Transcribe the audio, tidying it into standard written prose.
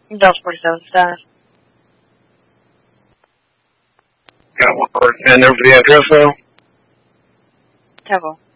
Dallas 47 staff. Got one. And over the address now? Temple.